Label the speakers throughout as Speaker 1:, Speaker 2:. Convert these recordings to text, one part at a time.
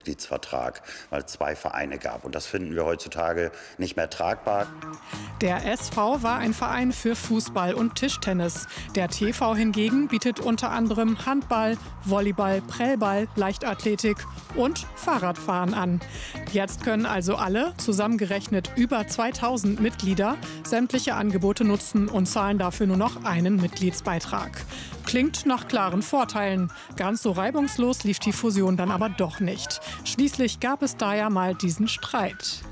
Speaker 1: Mitgliedsvertrag, weil es 2 Vereine gab. Und das finden wir heutzutage nicht mehr tragbar.
Speaker 2: Der SV war ein Verein für Fußball und Tischtennis. Der TV hingegen bietet unter anderem Handball, Volleyball, Prellball, Leichtathletik und Fahrradfahren an. Jetzt können also alle, zusammengerechnet über 2000 Mitglieder, sämtliche Angebote nutzen und zahlen dafür nur noch einen Mitgliedsbeitrag. Klingt nach klaren Vorteilen. Ganz so reibungslos lief die Fusion dann aber doch nicht. Schließlich gab es da ja mal diesen Streit.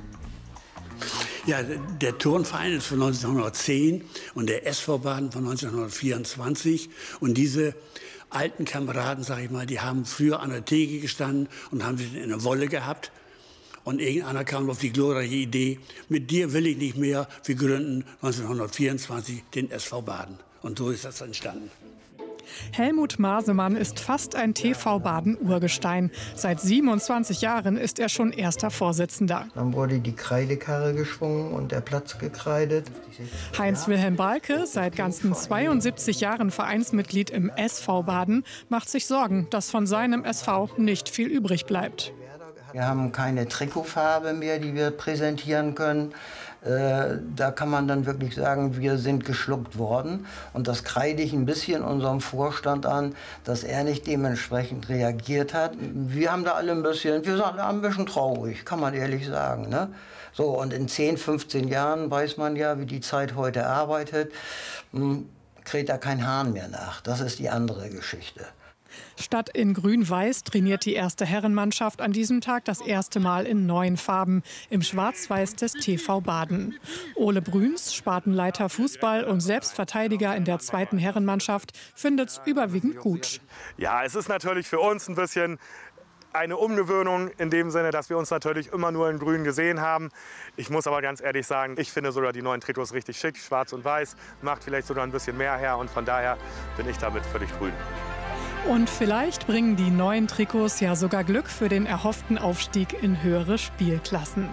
Speaker 3: Ja, der Turnverein ist von 1910 und der SV Baden von 1924. Und diese alten Kameraden, sag ich mal, die haben früher an der Theke gestanden und haben sich in der Wolle gehabt. Und irgendeiner kam auf die glorreiche Idee, mit dir will ich nicht mehr, wir gründen 1924 den SV Baden. Und so ist das entstanden.
Speaker 2: Helmut Masemann ist fast ein TV-Baden-Urgestein. Seit 27 Jahren ist er schon erster Vorsitzender.
Speaker 4: Dann wurde die Kreidekarre geschwungen und der Platz gekreidet.
Speaker 2: Heinz-Wilhelm Balke, seit ganzen 72 Jahren Vereinsmitglied im SV Baden, macht sich Sorgen, dass von seinem SV nicht viel übrig bleibt.
Speaker 4: Wir haben keine Trikotfarbe mehr, die wir präsentieren können. Da kann man dann wirklich sagen, wir sind geschluckt worden. Und das kreide ich ein bisschen unserem Vorstand an, dass er nicht dementsprechend reagiert hat. Wir haben da alle wir sind alle ein bisschen traurig, kann man ehrlich sagen, ne? So, und in 10, 15 Jahren weiß man ja, wie die Zeit heute arbeitet, kräht da kein Hahn mehr nach. Das ist die andere Geschichte.
Speaker 2: Statt in Grün-Weiß trainiert die erste Herrenmannschaft an diesem Tag das erste Mal in neuen Farben, im Schwarz-Weiß des TV Baden. Ole Brüns, Spartenleiter Fußball und Selbstverteidiger in der zweiten Herrenmannschaft, findet es überwiegend gut.
Speaker 5: Ja, es ist natürlich für uns ein bisschen eine Umgewöhnung in dem Sinne, dass wir uns natürlich immer nur in Grün gesehen haben. Ich muss aber ganz ehrlich sagen, ich finde sogar die neuen Trikots richtig schick. Schwarz und Weiß macht vielleicht sogar ein bisschen mehr her und von daher bin ich damit völlig grün.
Speaker 2: Und vielleicht bringen die neuen Trikots ja sogar Glück für den erhofften Aufstieg in höhere Spielklassen.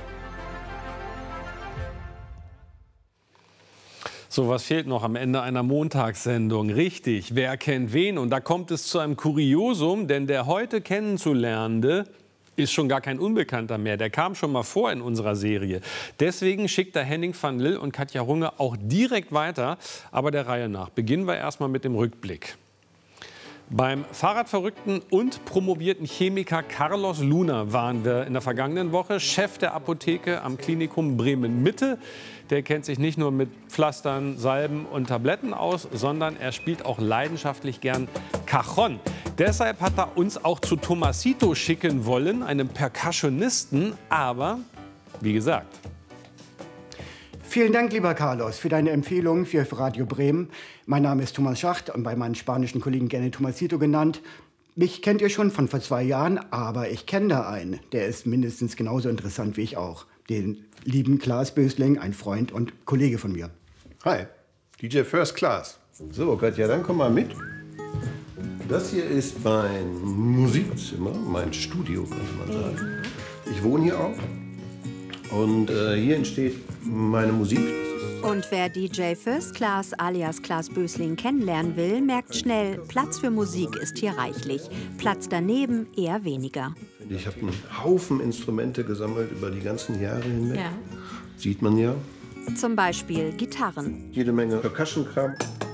Speaker 6: So, was fehlt noch am Ende einer Montagssendung? Richtig, wer kennt wen? Und da kommt es zu einem Kuriosum, denn der heute Kennenzulernende ist schon gar kein Unbekannter mehr. Der kam schon mal vor in unserer Serie. Deswegen schickt da Henning van Lill und Katja Runge auch direkt weiter. Aber der Reihe nach. Beginnen wir erstmal mit dem Rückblick. Beim Fahrradverrückten und promovierten Chemiker Carlos Luna waren wir in der vergangenen Woche, Chef der Apotheke am Klinikum Bremen-Mitte. Der kennt sich nicht nur mit Pflastern, Salben und Tabletten aus, sondern er spielt auch leidenschaftlich gern Cajon. Deshalb hat er uns auch zu Tomasito schicken wollen, einem Percussionisten, aber wie gesagt.
Speaker 7: Vielen Dank, lieber Carlos, für deine Empfehlung für Radio Bremen. Mein Name ist Thomas Schacht und bei meinen spanischen Kollegen gerne Tomasito genannt. Mich kennt ihr schon von vor 2 Jahren, aber ich kenne da einen. Der ist mindestens genauso interessant wie ich auch. Den lieben Klaas Bösling, ein Freund und Kollege von mir.
Speaker 8: Hi, DJ First Class. So, Katja, dann komm mal mit. Das hier ist mein Musikzimmer, mein Studio, könnte man sagen. Ich wohne hier auch. Und hier entsteht meine Musik.
Speaker 9: Und wer DJ First Class alias Klaas Bösling kennenlernen will, merkt schnell, Platz für Musik ist hier reichlich. Platz daneben eher weniger.
Speaker 8: Ich habe einen Haufen Instrumente gesammelt über die ganzen Jahre hinweg. Ja. Sieht man ja.
Speaker 9: Zum Beispiel Gitarren.
Speaker 8: Jede Menge Percussion-Kram.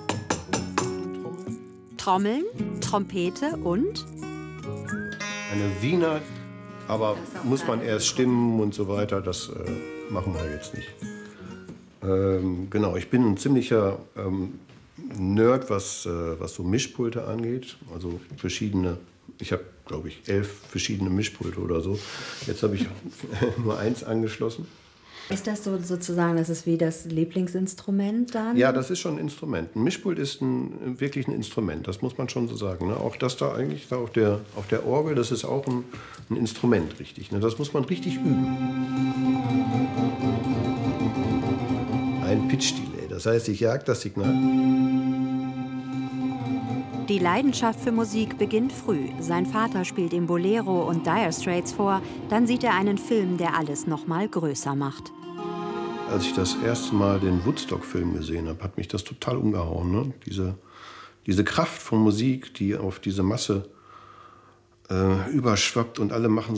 Speaker 9: Trommeln, Trompete und?
Speaker 8: Eine Wiener. Aber muss man erst stimmen und so weiter, das machen wir jetzt nicht. Genau, ich bin ein ziemlicher Nerd, was so Mischpulte angeht. Also verschiedene, ich habe, glaube ich, 11 verschiedene Mischpulte oder so. Jetzt habe ich nur eins angeschlossen.
Speaker 10: Ist das so sozusagen, das ist wie das Lieblingsinstrument dann?
Speaker 8: Ja, das ist schon ein Instrument. Ein Mischpult ist wirklich ein Instrument, das muss man schon so sagen. Ne? Auch das da eigentlich, da auf der Orgel, das ist auch ein Instrument, richtig. Ne? Das muss man richtig üben. Ein Pitch-Delay, das heißt, ich jag das Signal.
Speaker 9: Die Leidenschaft für Musik beginnt früh. Sein Vater spielt ihm Bolero und Dire Straits vor. Dann sieht er einen Film, der alles noch mal größer macht.
Speaker 8: Als ich das erste Mal den Woodstock-Film gesehen habe, hat mich das total umgehauen. Ne? Diese Kraft von Musik, die auf diese Masse überschwappt und alle machen